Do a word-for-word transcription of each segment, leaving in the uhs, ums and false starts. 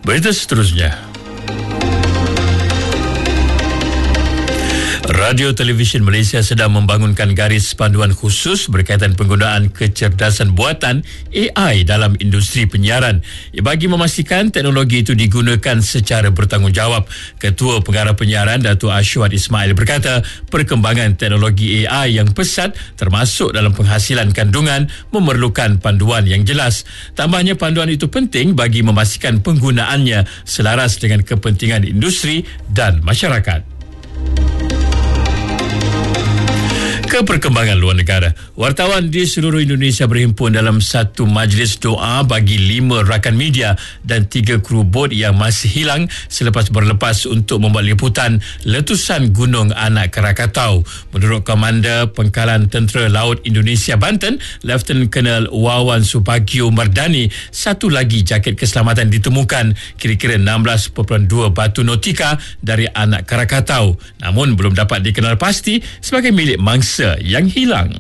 Berita seterusnya. Radio Televisyen Malaysia sedang membangunkan garis panduan khusus berkaitan penggunaan kecerdasan buatan A I dalam industri penyiaran. Bagi memastikan teknologi itu digunakan secara bertanggungjawab, Ketua Pengarah Penyiaran Datuk Ashwat Ismail berkata, perkembangan teknologi A I yang pesat termasuk dalam penghasilan kandungan memerlukan panduan yang jelas. Tambahnya, panduan itu penting bagi memastikan penggunaannya selaras dengan kepentingan industri dan masyarakat. Ke perkembangan luar negara, wartawan di seluruh Indonesia berhimpun dalam satu majlis doa bagi lima rakan media dan tiga kru bot yang masih hilang selepas berlepas untuk membuat liputan letusan Gunung Anak Krakatau. Menurut Komander Pangkalan Tentera Laut Indonesia Banten, Lieutenant Colonel Wawan Subagio Mardani, satu lagi jaket keselamatan ditemukan kira-kira enam belas perpuluhan dua batu nautika dari Anak Krakatau, namun belum dapat dikenal pasti sebagai milik mangsa yang hilang.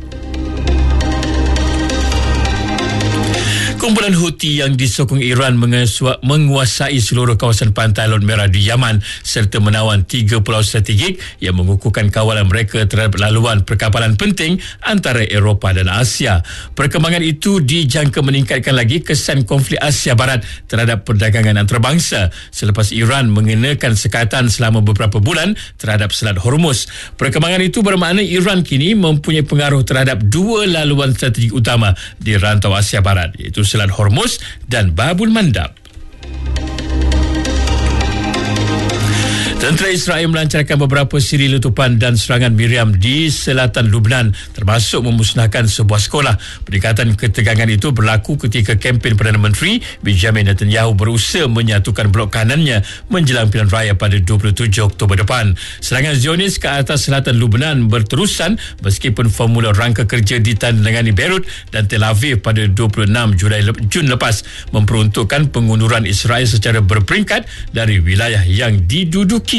Kumpulan Houthi yang disokong Iran menguasai seluruh kawasan pantai Laut Merah di Yaman serta menawan tiga pulau strategik yang mengukuhkan kawalan mereka terhadap laluan perkapalan penting antara Eropah dan Asia. Perkembangan itu dijangka meningkatkan lagi kesan konflik Asia Barat terhadap perdagangan antarabangsa selepas Iran mengenakan sekatan selama beberapa bulan terhadap Selat Hormuz. Perkembangan itu bermakna Iran kini mempunyai pengaruh terhadap dua laluan strategik utama di rantau Asia Barat, iaitu Selat Hormuz dan Babul Mandab. Tentera Israel melancarkan beberapa siri letupan dan serangan meriam di selatan Lubnan, termasuk memusnahkan sebuah sekolah. Peningkatan ketegangan itu berlaku ketika kempen Perdana Menteri Benjamin Netanyahu berusaha menyatukan blok kanannya menjelang pilihan raya pada dua puluh tujuh Oktober depan. Serangan Zionis ke atas selatan Lubnan berterusan meskipun formula rangka kerja ditandatangani Beirut dan Tel Aviv pada dua puluh enam Jun lepas memperuntukkan pengunduran Israel secara berperingkat dari wilayah yang diduduki.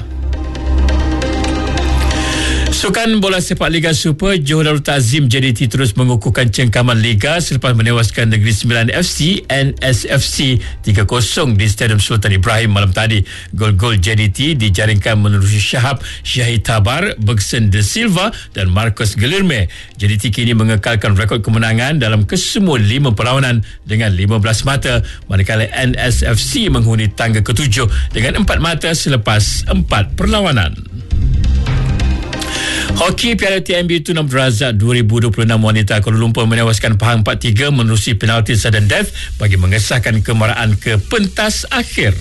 Sukan bola sepak Liga Super, Johor Darul Ta'zim J D T terus mengukuhkan cengkaman Liga selepas menewaskan Negeri Sembilan F C N S F C tiga kosong di Stadium Sultan Ibrahim malam tadi. Gol-gol J D T dijaringkan menerusi Syahab Syahid Tabar, Bergson De Silva dan Marcus Guilherme. J D T kini mengekalkan rekod kemenangan dalam kesemua lima perlawanan dengan lima belas mata, manakala N S F C menghuni tangga ketujuh dengan empat mata selepas empat perlawanan. Hoki Piala T M B Tunam Razak dua ribu dua puluh enam wanita Kuala Lumpur menewaskan Pahang empat tiga menerusi penalti sudden death bagi mengesahkan kemarahan ke pentas akhir.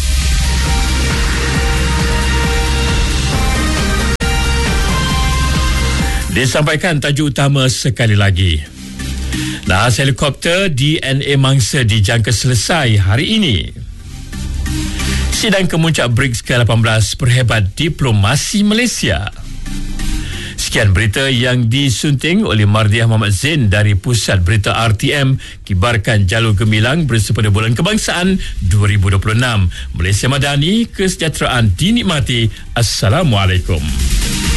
Disampaikan tajuk utama sekali lagi. Nahas helikopter D N A mangsa dijangka selesai hari ini. Sidang kemuncak BRICS ke lapan belas berhebat diplomasi Malaysia. Sekian berita yang disunting oleh Mardiah Muhammad Zain dari Pusat Berita R T M. Kibarkan jalur gemilang bersepeda bulan kebangsaan dua ribu dua puluh enam. Malaysia Madani, kesejahteraan dinikmati. Assalamualaikum.